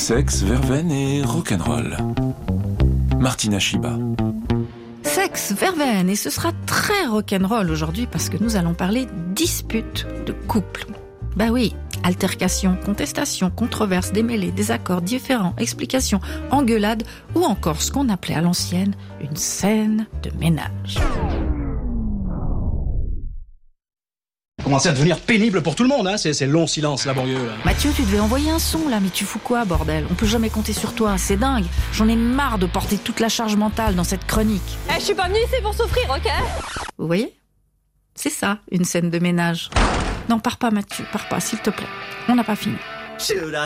Sexe, verveine et rock'n'roll. Martina Chiba. Sexe, verveine, et ce sera très rock'n'roll aujourd'hui parce que nous allons parler disputes de couple. Bah oui, altercations, contestations, controverses, démêlés, désaccords, différends, explications, engueulades ou encore ce qu'on appelait à l'ancienne une scène de ménage. Commencer à devenir pénible pour tout le monde, hein, ces longs silences laborieux. Là. Mathieu, tu devais envoyer un son là, mais tu fous quoi, bordel? On peut jamais compter sur toi, c'est dingue. J'en ai marre de porter toute la charge mentale dans cette chronique. Je suis pas venue ici pour souffrir, ok? Vous voyez? C'est ça, une scène de ménage. Non, pars pas Mathieu, pars pas, s'il te plaît. On n'a pas fini. Should I